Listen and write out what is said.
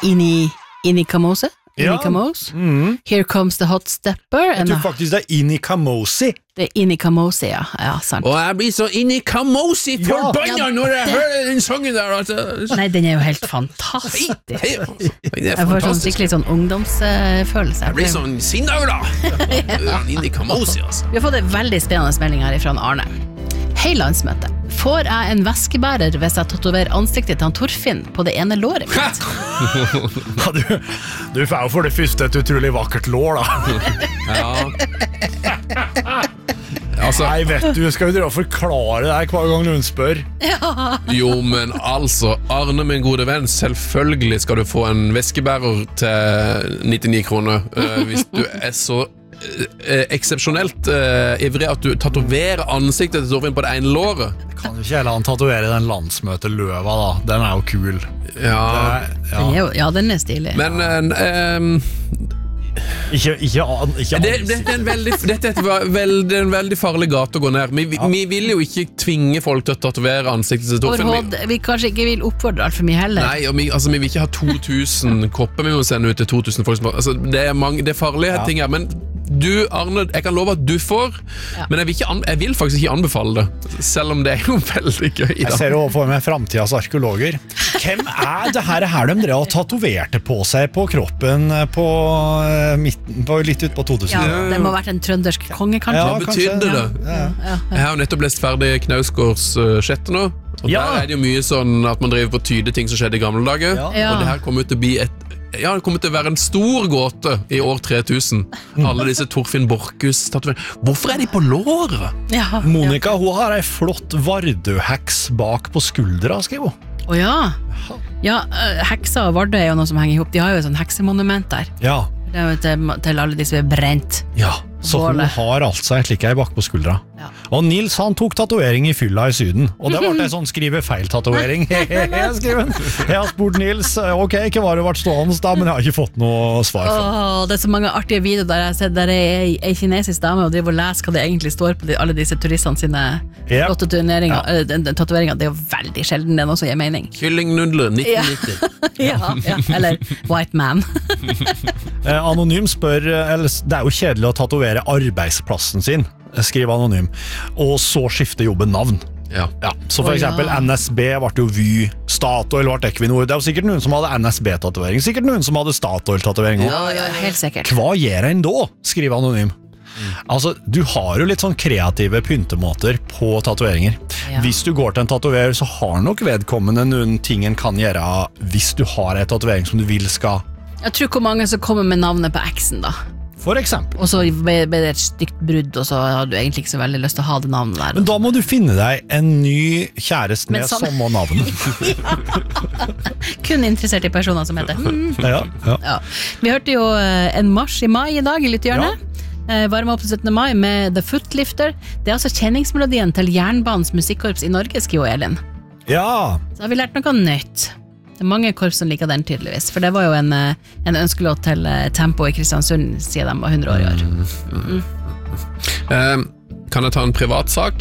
Inikamose? Here comes the hot stepper. Jeg tror faktisk det Inikamosi. Det Inikamosi, ja, sant. Og jeg blir så Inikamosi forbanna når jeg hører den sangen der. Altså. Nei, den jo helt fantastisk. Jeg får sånn skikkelig sånn ungdomsfølelse. Jeg blir sånn sinnaglad. Inikamosi, altså. Vi har fått en veldig spennende melding her fra Arne. Hei landsmøte. Får jeg en veskebærer hvis jeg tatoverer ansiktet til han Torfinn på det ene låret mitt? Du får jo for det første et utrolig vakkert lår da. Altså, nei, vet du, skal jo forklare deg hver gang noen spør. Jo, men altså, Arne, min gode venn, selvfølgelig skal du få en veskebærer til 99 kroner hvis du så eksepsjonelt ivrig at du tatoverer ansiktet til Torfinn på det ene låret. Kan du ikke heller han tatovere den landsmøteløva da? Den jo kul. Den stilig. Men dette en veldig farlig gate å gå ned. Vi vil jo ikke tvinge folk til å tatovere ansiktet til Torfinn. Vi kanskje ikke vil oppfordre alt for mye heller. Nei, vi vil ikke ha 2000 kopper vi må sende ut til 2000 folk. Altså, det farlige ting her, men du, Arne, jeg kan love at du får, men jeg vil faktisk ikke anbefale det, selv om det jo veldig gøy. Jeg ser overfor meg fremtidens arkeologer. Hvem det her de drev og tatoverte på seg på kroppen på litt ut på 2000? Ja, det må ha vært en trøndersk konge, kanskje. Hva betydde det? Jeg har jo nettopp lest ferdig Knausgårds sjette nå, og der det jo mye sånn at man driver på tyde ting som skjedde i gamle dager, og det her kommer ut til å bli det kommer til å være en stor gåte i år 3000. Alle disse Torfinn Borchhus-tatoveringene. Hvorfor de på låret? Monica, hun har en flott Vardø-heks bak på skuldra, skriver hun. Ja, hekser og Vardø jo noe som henger ihop. De har jo et sånn heksemonument der. Ja. Det jo til alle de som brent. Ja, så hun har altså et like bak på skuldra. Og Nils, han tok tatovering i fylla i Syden. Og det var en sånn skrive feil tatovering. Jeg har spurt Nils, ok, ikke var det vært stående da, men jeg har ikke fått noe svar for. Det så mange artige videoer der jeg har sett, der en kinesisk dame og driver og leser hva det egentlig står på alle disse turistene sine flotte tatoveringer. Det jo veldig sjelden det noe som gir mening. Kyllingnudler, 1990. Eller white man. Anonym spør, det jo kjedelig å tatovere arbeidsplassen sin, skriver Anonym, og så skifte jobben navn. Så for eksempel NSB ble jo Vy, Statoil ble Equinor. Det jo sikkert noen som hadde NSB-tatovering, sikkert noen som hadde Statoil-tatovering. Helt sikkert. Hva gjør en da, skriver Anonym. Altså, du har jo litt sånn kreative pyntemåter på tatoveringer. Hvis du går til en tatoverer, så har nok vedkommende noen ting en kan gjøre hvis du har en tatovering som du vil skal. Jeg tror hvor mange som kommer med navnet på eksen da. For eksempel. Og så ble det et stygt brudd, og så hadde du egentlig ikke så veldig lyst til å ha det navnet der. Men da må du finne deg en ny kjæreste med samme navn. Kun interessert i personer som heter. Vi hørte jo en marsj i mai i dag i Lyttehjørnet. Varme opp til 17. mai med The Footlifter. Det altså kjenningsmelodien til Jernbanens musikkorps i Norge, skriver Elin. Ja. Så har vi lært noe nytt. Det mange korps som liker den tydeligvis, for det var jo en ønskelåt til Tempo i Kristiansund siden de var 100 år i år. Kan jeg ta en privatsak?